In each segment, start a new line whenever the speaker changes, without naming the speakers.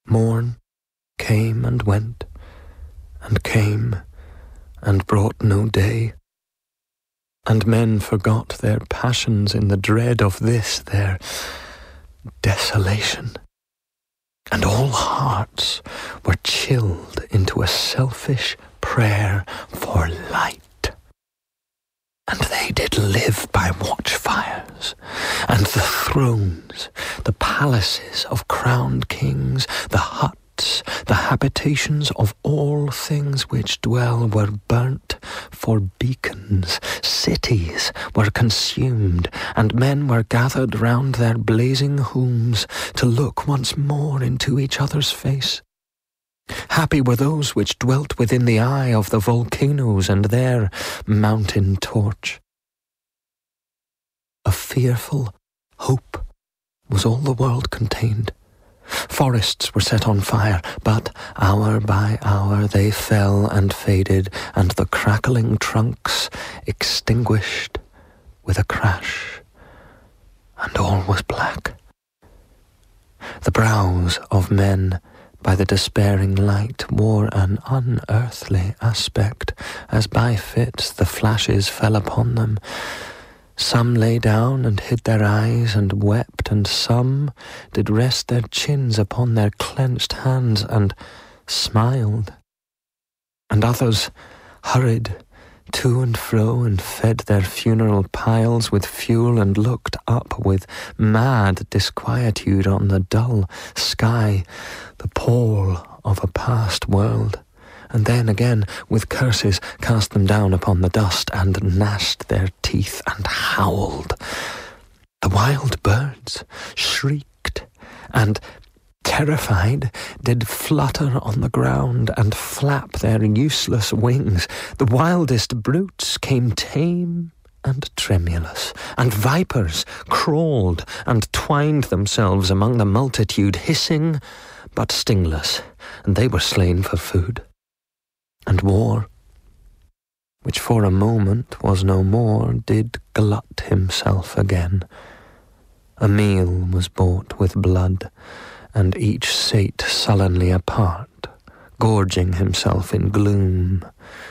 Morn came and went, and came, and brought no day. And men forgot their passions in the dread of this, their desolation. And all hearts were chilled into a selfish prayer for light. And they did live by watchfires, and the thrones, the palaces of crowned kings, the huts, the habitations of all things which dwell were burnt for beacons. Cities were consumed, and men were gathered round their blazing homes to look once more into each other's face. Happy were those which dwelt within the eye of the volcanoes and their mountain torch. A fearful hope was all the world contained. Forests were set on fire, but hour by hour they fell and faded, and the crackling trunks extinguished with a crash, and all was black. The brows of men by the despairing light wore an unearthly aspect, as by fits the flashes fell upon them. Some lay down and hid their eyes and wept, and some did rest their chins upon their clenched hands and smiled. And others hurried to and fro and fed their funeral piles with fuel and looked up with mad disquietude on the dull sky, the pall of a past world, and then again with curses cast them down upon the dust and gnashed their teeth and howled. The wild birds shrieked and, terrified, did flutter on the ground and flap their useless wings. The wildest brutes came tame and tremulous, and vipers crawled and twined themselves among the multitude, hissing but stingless, and they were slain for food. And war, which for a moment was no more, did glut himself again. A meal was bought with blood, and each sate sullenly apart, gorging himself in gloom.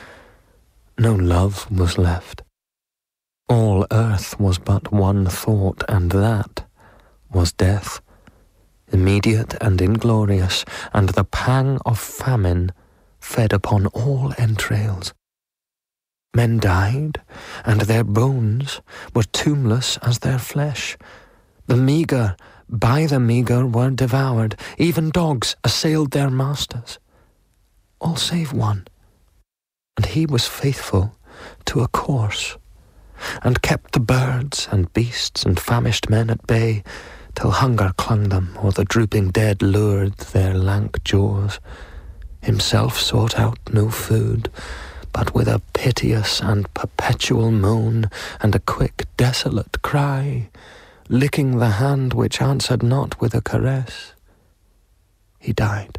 No love was left. All earth was but one thought, and that was death, immediate and inglorious, and the pang of famine fed upon all entrails. Men died, and their bones were tombless as their flesh. The meagre by the meagre were devoured. Even dogs assailed their masters, all save one, and he was faithful to a course, and kept the birds and beasts and famished men at bay, till hunger clung them, or the drooping dead lured their lank jaws. Himself sought out no food, but with a piteous and perpetual moan, and a quick, desolate cry, licking the hand which answered not with a caress, he died.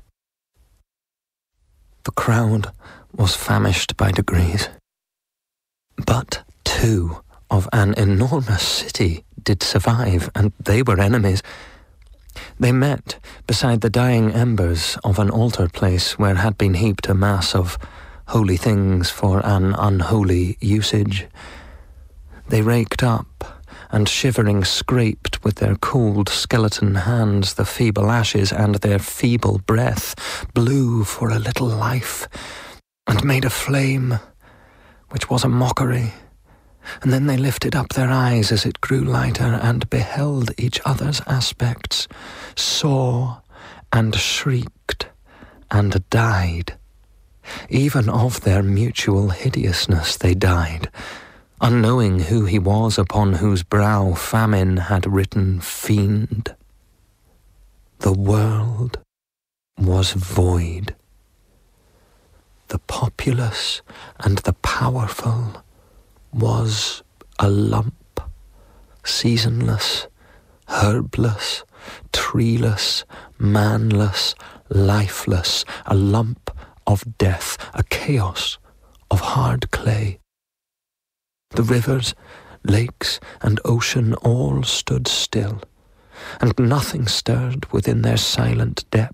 The crowd was famished by degrees, but 2 of an enormous city did survive, and they were enemies. They met beside the dying embers of an altar place where had been heaped a mass of holy things for an unholy usage. They raked up and shivering scraped with their cold skeleton hands the feeble ashes, and their feeble breath blew for a little life, and made a flame which was a mockery. And then they lifted up their eyes as it grew lighter, and beheld each other's aspects, saw and shrieked and died. Even of their mutual hideousness they died, unknowing who he was upon whose brow famine had written fiend. The world was void. The populous and the powerful was a lump, seasonless, herbless, treeless, manless, lifeless, a lump of death, a chaos of hard clay. The rivers, lakes, and ocean all stood still, and nothing stirred within their silent depths.